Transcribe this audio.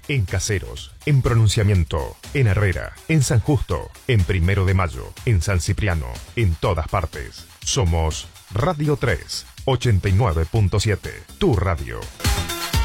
en Caseros, en Pronunciamiento, en Herrera, en San Justo, en 1 de Mayo, en San Cipriano, en todas partes. Somos Radio 3, 89.7, tu radio.